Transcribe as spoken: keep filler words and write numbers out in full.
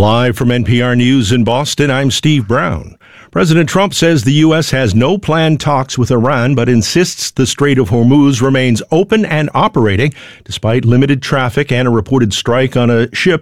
Live from N P R News in Boston, I'm Steve Brown. President Trump says the U S has no planned talks with Iran, but insists the Strait of Hormuz remains open and operating, despite limited traffic and a reported strike on a ship